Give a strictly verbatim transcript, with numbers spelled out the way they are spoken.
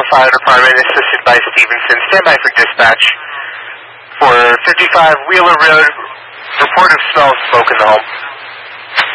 Fire Department, assisted by Stevenson. Stand by for dispatch for fifty-five Wheeler Road. Report of smell of smoke in the home.